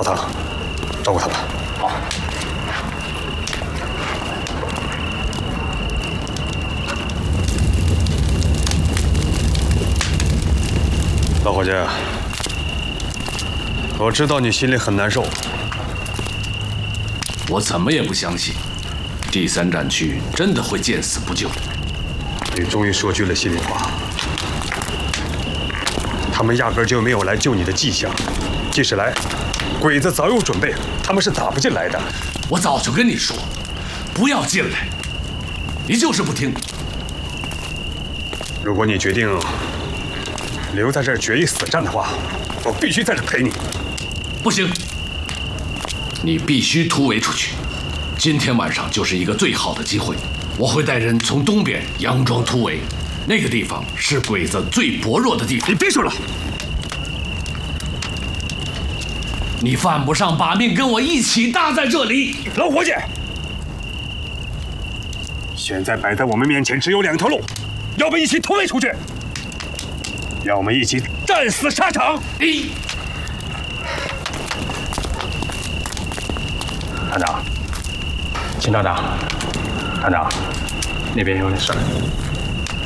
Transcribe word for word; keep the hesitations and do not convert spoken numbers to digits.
老唐，照顾他们。 好。 老伙计，我知道你心里很难受。 我怎么也不相信，第三战区真的会见死不救。 你终于说句了心里话。他们压根就没有来救你的迹象，即使来，鬼子早有准备，他们是打不进来的。 我早就跟你说，不要进来，你就是不听。 如果你决定留在这儿决一死战的话，我必须在这陪你。 不行，你必须突围出去。今天晚上就是一个最好的机会，我会带人从东边佯装突围，那个地方是鬼子最薄弱的地方。 你别说了， 你犯不上把命跟我一起搭在这里。 老伙计，现在摆在我们面前只有两条路，要么一起突围出去，要么一起战死沙场。 一， 团长，秦团长，团长，那边有点事儿。